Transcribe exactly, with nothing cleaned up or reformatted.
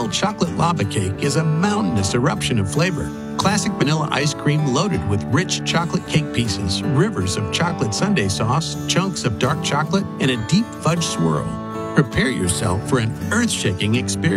Caramel chocolate lava cake is a mountainous eruption of flavor. Classic vanilla ice cream loaded with rich chocolate cake pieces, rivers of chocolate sundae sauce, chunks of dark chocolate, and a deep fudge swirl. Prepare yourself for an earth-shaking experience.